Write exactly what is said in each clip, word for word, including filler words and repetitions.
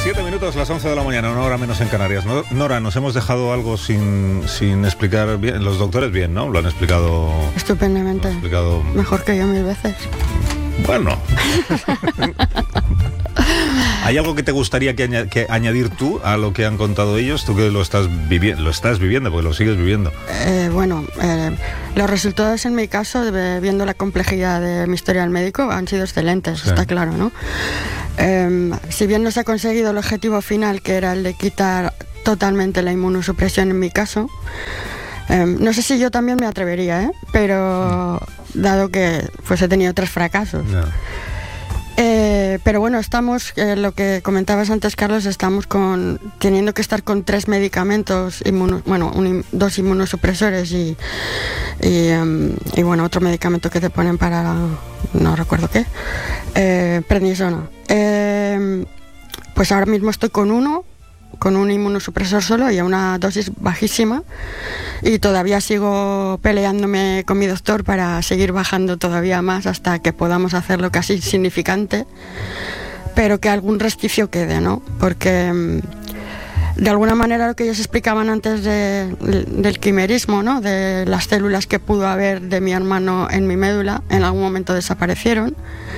Siete minutos, las once de la mañana, una hora menos en Canarias. Nora, nos hemos dejado algo sin, sin explicar bien. Los doctores bien, ¿no? Lo han explicado... Estupendamente. Lo han explicado... Mejor que yo mil veces. Bueno. ¿Hay algo que te gustaría que, aña- que añadir tú a lo que han contado ellos? Tú que lo estás viviendo, lo estás viviendo, porque lo sigues viviendo. Eh, bueno, eh, los resultados en mi caso, de, viendo la complejidad de mi historial médico, han sido excelentes, Sí. está claro, ¿no? Eh, si bien no se ha conseguido el objetivo final, que era el de quitar totalmente la inmunosupresión en mi caso, eh, no sé si yo también me atrevería, ¿eh? Pero dado que pues he tenido tres fracasos. Ya. Eh, pero bueno, estamos, eh, lo que comentabas antes, Carlos, estamos con teniendo que estar con tres medicamentos, inmuno, bueno, un, dos inmunosupresores y, y, um, y bueno, otro medicamento que te ponen para, no recuerdo qué, eh, prednisona. Eh, pues ahora mismo estoy con uno, con un inmunosupresor solo y a una dosis bajísima, y todavía sigo peleándome con mi doctor para seguir bajando todavía más hasta que podamos hacerlo casi insignificante, pero que algún resquicio quede, ¿no? Porque de alguna manera lo que ellos explicaban antes de, del quimerismo, ¿no? De las células que pudo haber de mi hermano en mi médula, en algún momento desaparecieron.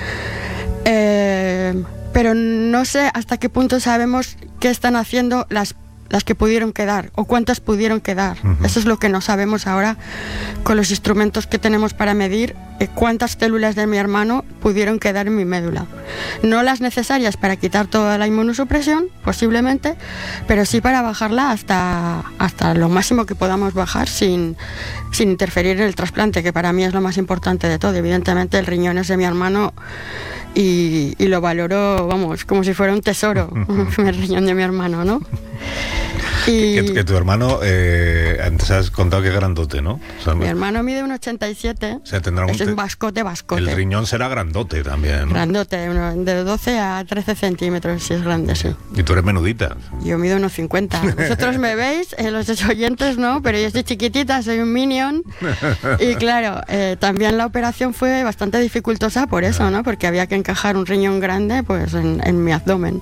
Eh, pero no sé hasta qué punto sabemos qué están haciendo las, las que pudieron quedar o cuántas pudieron quedar. Uh-huh. Eso es lo que no sabemos ahora con los instrumentos que tenemos para medir eh, cuántas células de mi hermano pudieron quedar en mi médula. No las necesarias para quitar toda la inmunosupresión, posiblemente, pero sí para bajarla hasta, hasta lo máximo que podamos bajar sin, sin interferir en el trasplante, que para mí es lo más importante de todo. Evidentemente el riñón es de mi hermano y, y lo valoro, vamos, como si fuera un tesoro, el riñón de mi hermano, ¿no? Y... Que, que tu hermano, eh, antes has contado que es grandote, ¿no? O sea, mi hermano mide un ochenta y siete, o sea, tendrá un es te... un bascote, bascote. El riñón será grandote también, ¿no? Grandote, uno, de doce a trece centímetros, si es grande, sí. Y tú eres menudita. Yo mido unos cincuenta. Vosotros me veis, eh, los oyentes no, pero yo soy chiquitita, soy un minion. Y claro, eh, también la operación fue bastante dificultosa por eso, ¿no? Porque había que encajar un riñón grande pues en, en mi abdomen.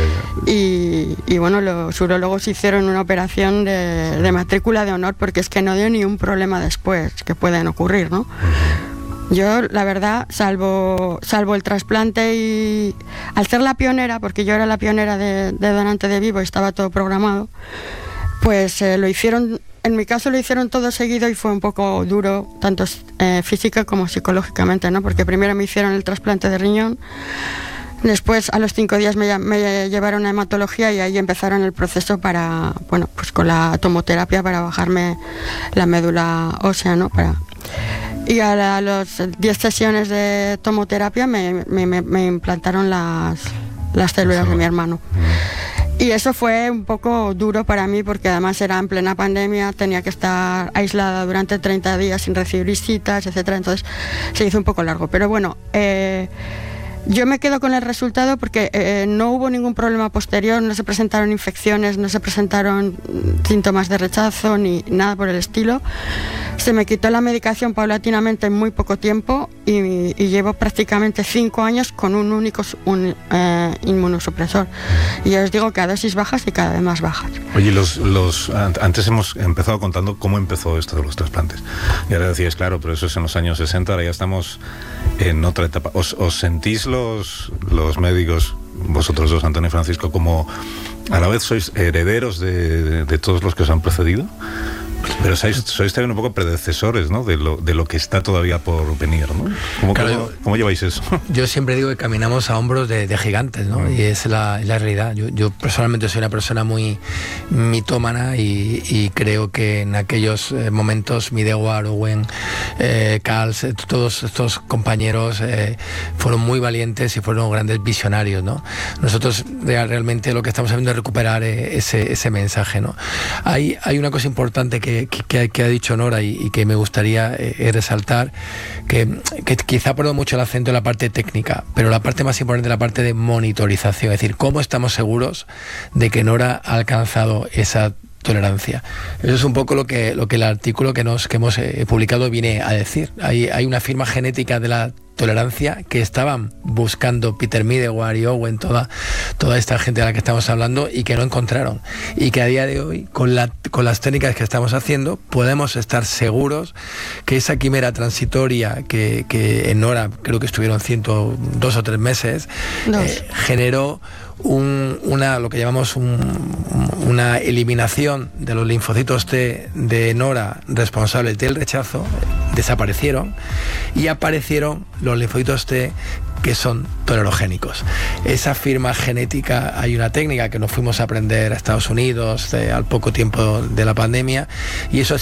Y, y bueno, los urólogos hicieron una operación de, de matrícula de honor, porque es que no dio ni un problema después que pueden ocurrir, ¿no? Yo, la verdad, salvo, salvo el trasplante y al ser la pionera, porque yo era la pionera de, de donante de vivo y estaba todo programado, pues eh, lo hicieron, en mi caso lo hicieron todo seguido y fue un poco duro, tanto eh, física como psicológicamente, ¿no? Porque primero me hicieron el trasplante de riñón. Después, a los cinco días me, me llevaron a hematología y ahí empezaron el proceso para, bueno, pues con la tomoterapia para bajarme la médula ósea, ¿no? Para... Y a, la, a los diez sesiones de tomoterapia me, me, me implantaron las, las células de mi hermano. Y eso fue un poco duro para mí porque además era en plena pandemia, tenía que estar aislada durante treinta días sin recibir visitas, etcétera. Entonces se hizo un poco largo. Pero bueno... Eh, Yo me quedo con el resultado porque eh, no hubo ningún problema posterior, no se presentaron infecciones, no se presentaron síntomas de rechazo ni nada por el estilo. Se me quitó la medicación paulatinamente en muy poco tiempo y, y llevo prácticamente cinco años con un único un, eh, inmunosupresor. Y ya os digo que a dosis bajas y cada vez más bajas. Oye, los, los, antes hemos empezado contando cómo empezó esto de los trasplantes. Y ahora decías, claro, pero eso es en los años sesenta, ahora ya estamos en otra etapa. ¿Os, os sentís los, los médicos, vosotros dos, Antonio y Francisco, como a la vez sois herederos de, de, de todos los que os han precedido? Pero sois, sois también un poco predecesores, ¿no? De lo, de lo que está todavía por venir, ¿no? ¿Cómo, claro, cómo, ¿cómo lleváis eso? Yo siempre digo que caminamos a hombros de, de gigantes, ¿no? Mm. Y es la, la realidad. Yo, yo personalmente soy una persona muy mitómana y, y creo que en aquellos eh, momentos Midewar, Owen, eh, Kals, eh, todos estos compañeros eh, fueron muy valientes y fueron grandes visionarios, ¿no? Nosotros real, realmente lo que estamos haciendo es recuperar eh, ese, ese mensaje, ¿no? Hay, hay una cosa importante que Que, que, que ha dicho Nora y, y que me gustaría eh, resaltar, que, que quizá pongo mucho el acento en la parte técnica, pero la parte más importante es la parte de monitorización, es decir, cómo estamos seguros de que Nora ha alcanzado esa tolerancia. Eso es un poco lo que, lo que el artículo que, nos, que hemos eh, publicado viene a decir. Hay, hay una firma genética de la tolerancia que estaban buscando Peter Medawar y Owen, toda, toda esta gente de la que estamos hablando, y que no encontraron. Y que a día de hoy, con, la, con las técnicas que estamos haciendo, podemos estar seguros que esa quimera transitoria que, que en Nora creo que estuvieron ciento dos o tres meses, eh, generó Un, una, lo que llamamos un, una eliminación de los linfocitos T de Nora responsables del rechazo, desaparecieron y aparecieron los linfocitos T que son tolerogénicos. Esa firma genética, hay una técnica que nos fuimos a aprender a Estados Unidos eh, al poco tiempo de la pandemia, y eso